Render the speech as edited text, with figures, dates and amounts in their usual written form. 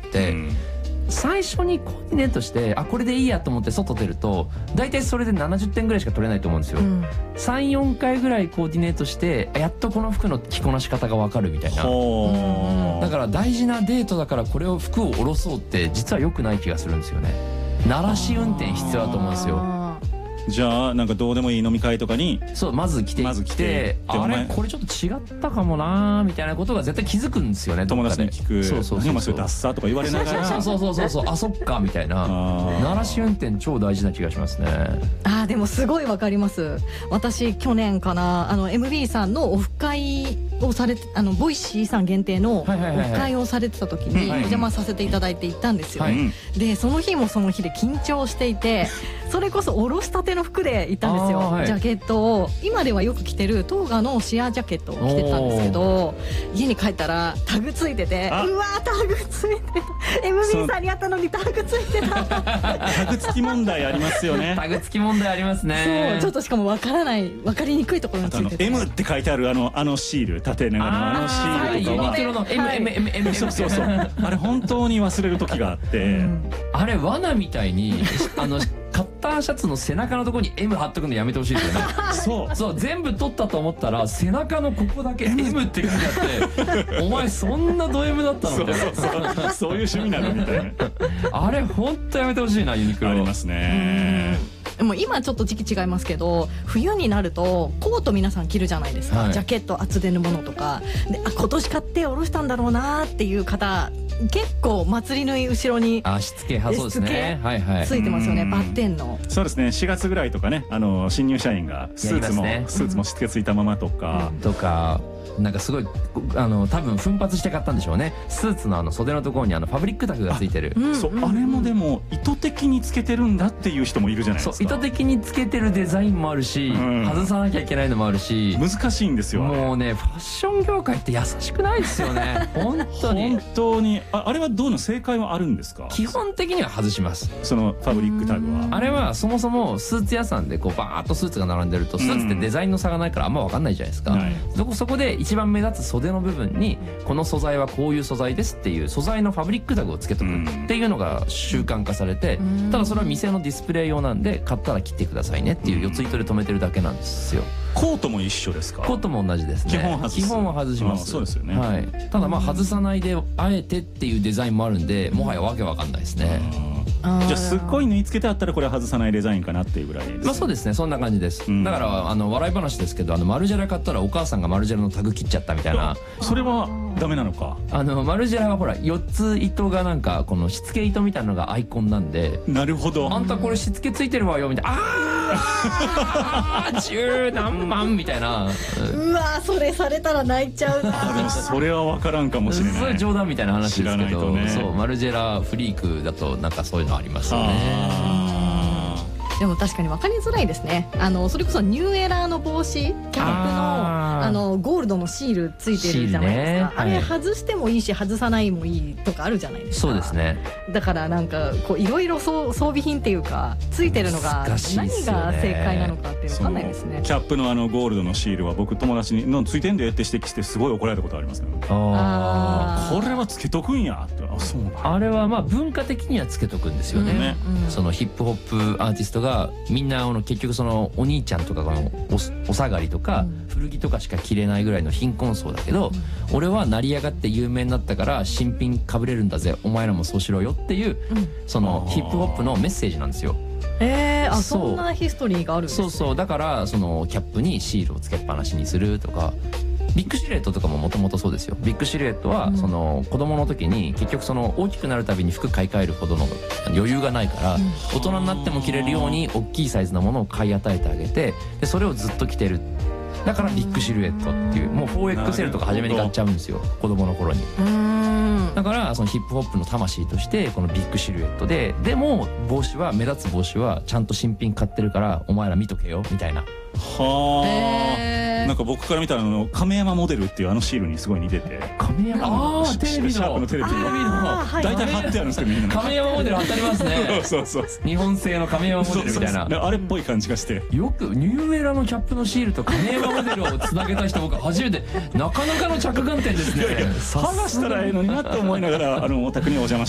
て、最初にコーディネートしてこれでいいやと思って外出ると大体それで70点ぐらいしか取れないと思うんですよ、3、4回ぐらいコーディネートしてやっとこの服の着こなし方が分かるみたいな。だから大事なデートだからこれを服を下ろそうって実は良くない気がするんですよね。慣らし運転必要だと思うんですよ。 じゃあなんかどうでもいい飲み会とかにまず来てあれこれちょっと違ったかもなーみたいなことが絶対気づくんですよね。 友達に聞く何もそれダッサとか言われながらそうそっかみたいな。慣らし運転超大事な気がしますね。 でもすごいわかります。私去年かなMB さんのオフ会をされてボイシーさん限定のオフ会をされてた時にお邪魔させていただいて行ったんですよ。でその日もその日で緊張していてそれこそおろしたての服で行ったんですよ。ジャケットを今ではよく着てるトーガのシアジャケットを着てたんですけど家に帰ったらタグついててうわータグついてた MB さんに会ったのにタグついてたタグ付き問題ありますよね。 タグ付き問題ありますね。 そうちょっとしかも分かりにくいところについてて M って書いてあるシール縦長のシールとかユニクロの M そうあれ本当に忘れる時があって、 あれ罠みたいにカッターシャツの背中のところに M 貼っとくのやめてほしいですよね。そう全部取ったと思ったら背中のここだけ M って書いてあってお前そんなド M だったのみたいなそういう趣味なのみたいなあれ本当やめてほしいなユニクロ。 ありますね。 でも今ちょっと時期違いますけど冬になるとコート皆さん着るじゃないですか、ジャケット厚手のものとかで今年買っておろしたんだろうなっていう方結構祭り縫い後ろにしつけ派そうですねついてますよね。バッテンのそうですね。4月ぐらいとかね新入社員がスーツもしつけついたままとかなんかすごい多分奮発して買ったんでしょうね。スーツの袖のところにファブリックタグがついてる。 あれもでも意図的につけてるんだっていう人もいるじゃないですか。 意図的につけてるデザインもあるし、外さなきゃいけないのもあるし難しいんですよ。 もうねファッション業界って優しくないですよね本当にあれはどうの正解はあるんですか。 基本的には外します。 そのファブリックタグはあれはそもそもスーツ屋さんでバーッとスーツが並んでるとスーツってデザインの差がないからあんま分かんないじゃないですか、そこで一番目立つ袖の部分にこの素材はこういう素材ですっていう素材のファブリックタグをつけとくっていうのが習慣化されて、ただそれは店のディスプレイ用なんで買ったら切ってくださいねっていう四つ糸で止めてるだけなんですよ。 コートも一緒ですか。 コートも同じですね。基本は外します。 そうですよね。 ただ外さないであえてっていうデザインもあるんでもはやわけわかんないですね。 じゃあすっごい縫い付けてあったらこれは外さないデザインかなっていうぐらいですね。 そうですね。そんな感じです。だから笑い話ですけどマルジェラ買ったらお母さんがマルジェラのタグ切っちゃったみたいな。 それはダメなのか。 マルジェラはほら4つ糸がなんかこのしつけ糸みたいなのがアイコンなんで。 なるほど。 あんたこれしつけついてるわよみたいな。10何万みたいな。 うわそれされたら泣いちゃうな。 それは分からんかもしれない。 それ冗談みたいな話ですけど、そうマルジェラフリークだとなんかそういうのありますよね。 でも確かに分かりづらいですね。それこそニューエラーの帽子キャップのゴールドのシールついてるじゃないですか。あれ外してもいいし外さないもいいとかあるじゃないですか。 そうですね。 だからなんかいろいろ装備品っていうかついてるのが何が正解なのかっていうの分かんないですね。 キャップのゴールドのシールは僕友達についてんでって指摘してすごい怒られたことありますね。これはつけとくんやって。 あれは文化的にはつけとくんですよね。そのヒップホップアーティストがみんな結局そのお兄ちゃんとかお下がりとか古着とかしか着れないぐらいの貧困層だけど、俺は成り上がって有名になったから新品かぶれるんだぜお前らもそうしろよっていうそのヒップホップのメッセージなんですよ。 そんなヒストリーがあるんですね。 そうだからそのキャップにシールをつけっぱなしにするとか。ビッグシルエットとかももともとそうですよ。ビッグシルエットはその子供の時に結局その大きくなるたびに服買い替えるほどの余裕がないから大人になっても着れるように大きいサイズのものを買い与えてあげて、でそれをずっと着てる。だからビッグシルエットっていうもう 4XL とか初めに買っちゃうんですよ子供の頃に。だからそのヒップホップの魂としてこのビッグシルエットでも帽子は目立つ帽子はちゃんと新品買ってるからお前ら見とけよみたいな。 なんか僕から見たら亀山モデルっていうシールにすごい似てて。 亀山テレビのシャープのテレビの大体貼ってあるんですけどみんな亀山モデル貼ってありますね。そう日本製の亀山モデルみたいなあれっぽい感じがして、 よくニューエラのキャップのシールと亀山モデルをつなげた人僕初めて。なかなかの着眼点ですね。 剥がしたらええのになって思いながらお宅にお邪魔